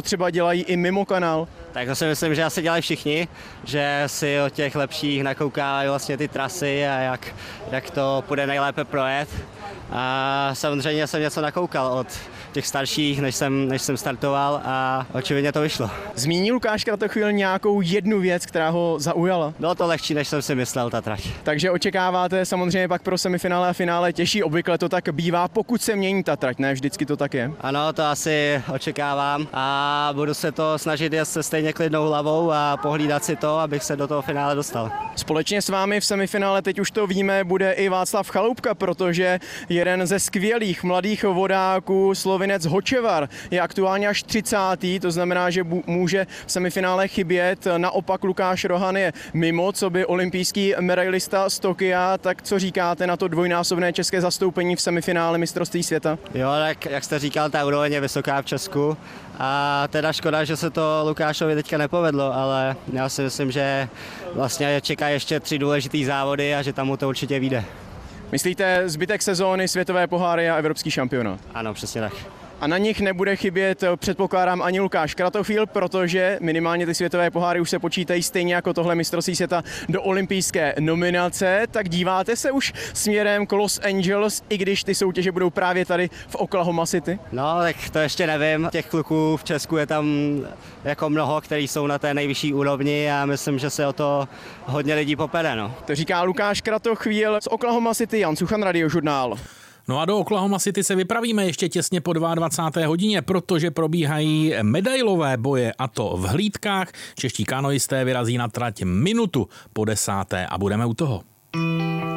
třeba dělají i mimo kanál? Tak to si myslím, že asi dělají všichni, že si od těch lepších nakoukávají vlastně ty trasy a jak to půjde nejlépe projet. A samozřejmě jsem něco nakoukal od těch starších, než jsem startoval a očividně to vyšlo. Zmíní Lukáš Kratochvíl nějakou jednu věc, která ho zaujala? Bylo to lehčí, než jsem si myslel, ta trať. Takže očekáváte samozřejmě pak pro semifinále a finále těžší, obvykle to tak bývá, pokud se mění ta trať, ne vždycky to tak je. Ano, to asi očekávám a budu se to snažit jet se stejně klidnou hlavou a pohlídat si to, abych se do toho finále dostal. Společně s vámi v semifinále, teď už to víme, bude i Václav Chaloupka, protože jeden ze skvělých mladých vodáků, Slovinec Hočevar, je aktuálně až 30. To znamená, že může v semifinále chybět. Naopak Lukáš Rohan je mimo, co by olympijský medailista z Tokia. Tak co říkáte na to dvojnásobné české zastoupení v semifinále mistrovství světa? Jo, tak jak jste říkal, ta úroveň je vysoká v Česku a teda škoda, že se to Lukášovi teďka nepovedlo, ale já si myslím, že vlastně čeká ještě 3 důležitý závody a že tam mu to určitě vyjde. Myslíte zbytek sezóny, světové poháry a evropský šampionát? Ano, přesně tak. A na nich nebude chybět, předpokládám, ani Lukáš Kratochvíl, protože minimálně ty světové poháry už se počítají stejně jako tohle mistrovství světa do olympijské nominace. Tak díváte se už směrem k Los Angeles, i když ty soutěže budou právě tady v Oklahoma City? No, tak to ještě nevím. Těch kluků v Česku je tam jako mnoho, kteří jsou na té nejvyšší úrovni a myslím, že se o to hodně lidí popere. No. To říká Lukáš Kratochvíl z Oklahoma City, Jan Suchan, Radiožurnál. No a do Oklahoma City se vypravíme ještě těsně po 22. hodině, protože probíhají medailové boje, a to v hlídkách. Čeští kanoisté vyrazí na trať minutu po 10. a budeme u toho.